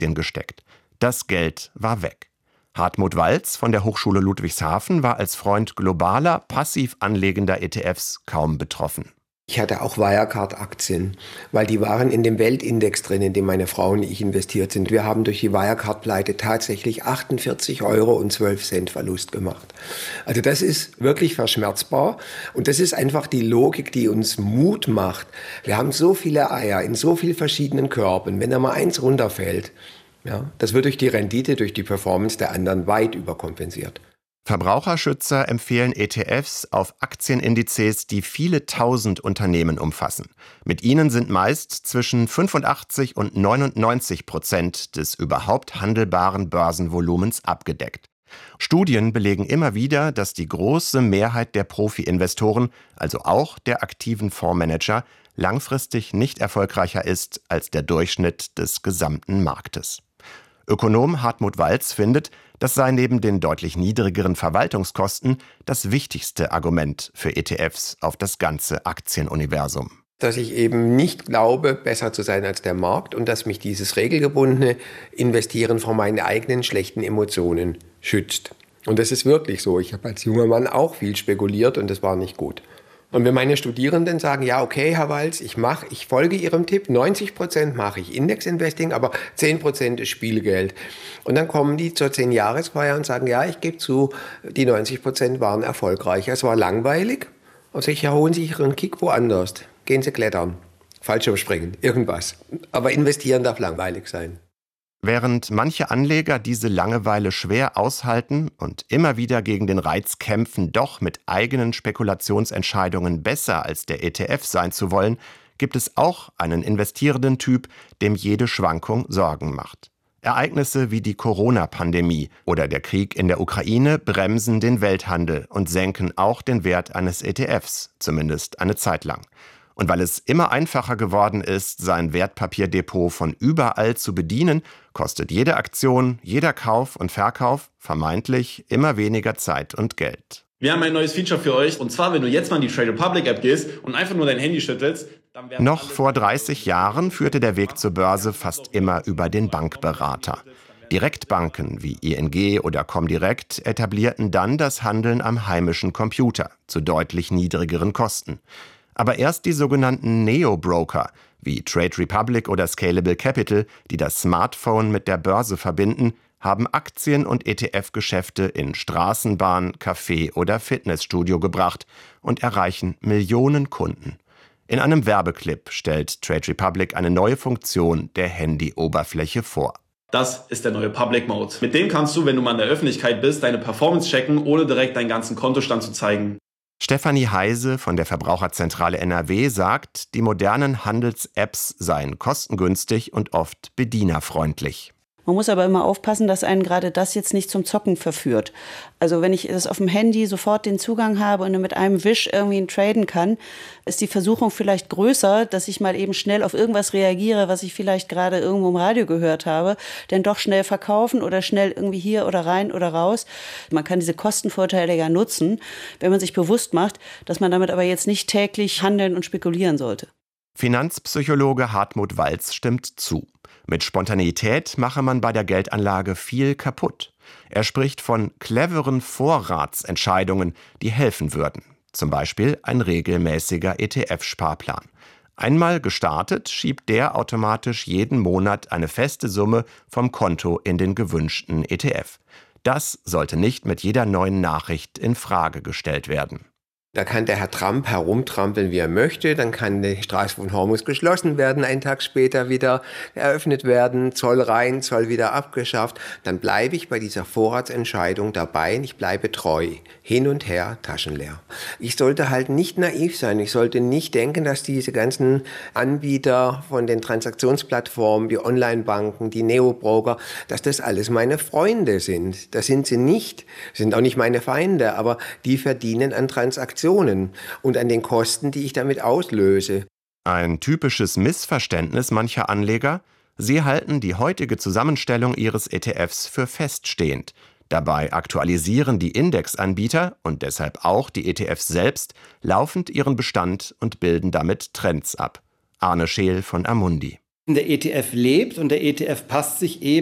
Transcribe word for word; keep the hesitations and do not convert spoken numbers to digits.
Aktien gesteckt. Das Geld war weg. Hartmut Walz von der Hochschule Ludwigshafen war als Freund globaler, passiv anlegender E T Fs kaum betroffen. Ich hatte auch Wirecard-Aktien, weil die waren in dem Weltindex drin, in dem meine Frau und ich investiert sind. Wir haben durch die Wirecard-Pleite tatsächlich achtundvierzig Euro und zwölf Cent Verlust gemacht. Also das ist wirklich verschmerzbar und das ist einfach die Logik, die uns Mut macht. Wir haben so viele Eier in so vielen verschiedenen Körben. Wenn da mal eins runterfällt, ja, das wird durch die Rendite, durch die Performance der anderen weit überkompensiert. Verbraucherschützer empfehlen E T Fs auf Aktienindizes, die viele tausend Unternehmen umfassen. Mit ihnen sind meist zwischen fünfundachtzig und neunundneunzig Prozent des überhaupt handelbaren Börsenvolumens abgedeckt. Studien belegen immer wieder, dass die große Mehrheit der Profi-Investoren, also auch der aktiven Fondsmanager, langfristig nicht erfolgreicher ist als der Durchschnitt des gesamten Marktes. Ökonom Hartmut Walz findet, das sei neben den deutlich niedrigeren Verwaltungskosten das wichtigste Argument für E T Fs auf das ganze Aktienuniversum. Dass ich eben nicht glaube, besser zu sein als der Markt und dass mich dieses regelgebundene Investieren vor meinen eigenen schlechten Emotionen schützt. Und das ist wirklich so. Ich habe als junger Mann auch viel spekuliert und das war nicht gut. Und wenn meine Studierenden sagen, ja, okay, Herr Walz, ich mache, ich folge Ihrem Tipp, neunzig Prozent mache ich Indexinvesting, aber zehn Prozent ist Spielgeld. Und dann kommen die zur zehn-Jahresfeier und sagen, ja, ich gebe zu, die neunzig Prozent waren erfolgreich. Es war langweilig. Und ich erholen Sie Ihren Kick woanders. Gehen Sie klettern, Fallschirmspringen, irgendwas. Aber investieren darf langweilig sein. Während manche Anleger diese Langeweile schwer aushalten und immer wieder gegen den Reiz kämpfen, doch mit eigenen Spekulationsentscheidungen besser als der E T F sein zu wollen, gibt es auch einen investierenden Typ, dem jede Schwankung Sorgen macht. Ereignisse wie die Corona-Pandemie oder der Krieg in der Ukraine bremsen den Welthandel und senken auch den Wert eines E T Fs, zumindest eine Zeit lang. Und weil es immer einfacher geworden ist, sein Wertpapierdepot von überall zu bedienen, kostet jede Aktion, jeder Kauf und Verkauf vermeintlich immer weniger Zeit und Geld. Wir haben ein neues Feature für euch. Und zwar, wenn du jetzt mal in die Trade Republic App gehst und einfach nur dein Handy schüttelst, dann werden Noch vor dreißig Jahren führte der Weg zur Börse fast immer über den Bankberater. Direktbanken wie I N G oder Comdirect etablierten dann das Handeln am heimischen Computer zu deutlich niedrigeren Kosten. Aber erst die sogenannten Neo-Broker wie Trade Republic oder Scalable Capital, die das Smartphone mit der Börse verbinden, haben Aktien- und E T F-Geschäfte in Straßenbahn, Café oder Fitnessstudio gebracht und erreichen Millionen Kunden. In einem Werbeclip stellt Trade Republic eine neue Funktion der Handy-Oberfläche vor. Das ist der neue Public Mode. Mit dem kannst du, wenn du mal in der Öffentlichkeit bist, deine Performance checken, ohne direkt deinen ganzen Kontostand zu zeigen. Stefanie Heise von der Verbraucherzentrale N R W sagt, die modernen Handels-Apps seien kostengünstig und oft bedienerfreundlich. Man muss aber immer aufpassen, dass einen gerade das jetzt nicht zum Zocken verführt. Also wenn ich das auf dem Handy sofort den Zugang habe und mit einem Wisch irgendwie traden kann, ist die Versuchung vielleicht größer, dass ich mal eben schnell auf irgendwas reagiere, was ich vielleicht gerade irgendwo im Radio gehört habe, denn doch schnell verkaufen oder schnell irgendwie hier oder rein oder raus. Man kann diese Kostenvorteile ja nutzen, wenn man sich bewusst macht, dass man damit aber jetzt nicht täglich handeln und spekulieren sollte. Finanzpsychologe Hartmut Walz stimmt zu. Mit Spontaneität mache man bei der Geldanlage viel kaputt. Er spricht von cleveren Vorratsentscheidungen, die helfen würden. Zum Beispiel ein regelmäßiger E T F-Sparplan. Einmal gestartet, schiebt der automatisch jeden Monat eine feste Summe vom Konto in den gewünschten E T F. Das sollte nicht mit jeder neuen Nachricht in Frage gestellt werden. Da kann der Herr Trump herumtrampeln, wie er möchte. Dann kann die Straße von Hormuz geschlossen werden, einen Tag später wieder eröffnet werden, Zoll rein, Zoll wieder abgeschafft. Dann bleibe ich bei dieser Vorratsentscheidung dabei und ich bleibe treu. Hin und her, taschenleer. Ich sollte halt nicht naiv sein. Ich sollte nicht denken, dass diese ganzen Anbieter von den Transaktionsplattformen, die Online-Banken, die Neo-Broker, dass das alles meine Freunde sind. Das sind sie nicht. Sind auch nicht meine Feinde, aber die verdienen an Transaktionen und an den Kosten, die ich damit auslöse. Ein typisches Missverständnis mancher Anleger: Sie halten die heutige Zusammenstellung ihres E T Fs für feststehend. Dabei aktualisieren die Indexanbieter und deshalb auch die E T Fs selbst laufend ihren Bestand und bilden damit Trends ab. Arne Scheel von Amundi. Der E T F lebt und der E T F passt sich eben